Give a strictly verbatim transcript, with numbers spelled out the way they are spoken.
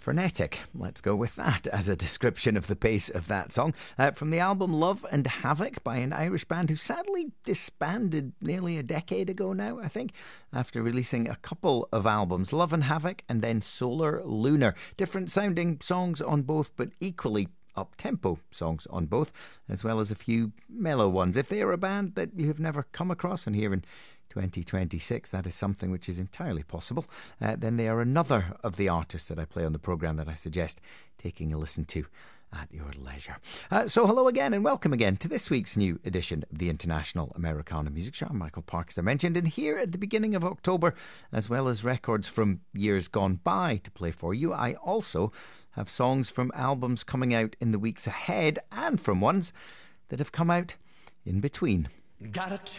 frenetic. Let's go with that as a description of the pace of that song. Uh, from the album Love and Havoc by an Irish band who sadly disbanded nearly a decade ago now, I think, after releasing a couple of albums, Love and Havoc and then Solar Lunar. Different sounding songs on both, but equally up-tempo songs on both, as well as a few mellow ones. If they are a band that you have never come across, and here in twenty twenty-six that is something which is entirely possible, uh, then they are another of the artists that I play on the programme that I suggest taking a listen to at your leisure. Uh, so hello again and welcome again to this week's new edition of the International Americana Music Show. I'm Michael Park, as I mentioned, and here at the beginning of October, as well as records from years gone by to play for you, I also have songs from albums coming out in the weeks ahead and from ones that have come out in between. Got a